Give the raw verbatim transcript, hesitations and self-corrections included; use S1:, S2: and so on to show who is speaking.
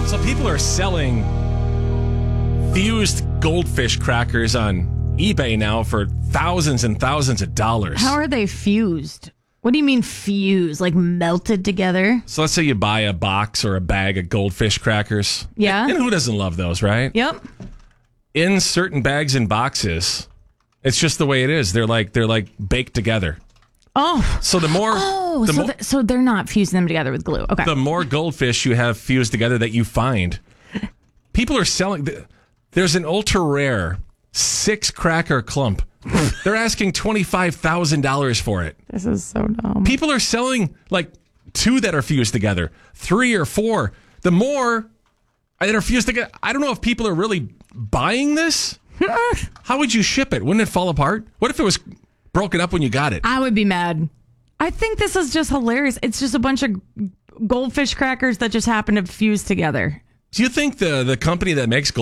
S1: So people are selling fused goldfish crackers on eBay now for thousands and thousands of dollars.
S2: How are they fused? What do you mean fused? Like melted together?
S1: So let's say you buy a box or a bag of goldfish crackers.
S2: Yeah.
S1: And who doesn't love those, right?
S2: Yep.
S1: In certain bags and boxes, it's just the way it is. They're like they're like baked together.
S2: Oh.
S1: So the more
S2: Oh,
S1: the
S2: so,
S1: mo-
S2: th- so they're not fusing them together with glue. Okay.
S1: the more goldfish you have fused together that you find, people are selling. There's an ultra rare six cracker clump. They're asking twenty-five thousand dollars for it.
S2: This is so dumb.
S1: People are selling like two that are fused together, three or four. The more that are fused together, I don't know if people are really buying this. How would you ship it? Wouldn't it fall apart? What if it was broken up when you got it?
S2: I would be mad. I think this is just hilarious. It's just a bunch of goldfish crackers that just happen to fuse together.
S1: Do you think the, the company that makes